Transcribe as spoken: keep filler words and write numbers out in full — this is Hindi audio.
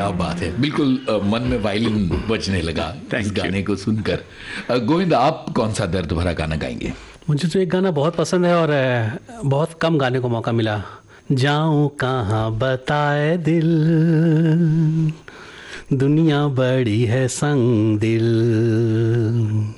क्या बात है, बिल्कुल अ, मन में वायलिन बजने लगा इस गाने को सुनकर। अ, गोविंद, आप कौन सा दर्द भरा गाना गाएंगे? मुझे तो एक गाना बहुत पसंद है और अ, बहुत कम गाने को मौका मिला। जाऊं कहाँ बताए दिल, दुनिया बड़ी है संग दिल।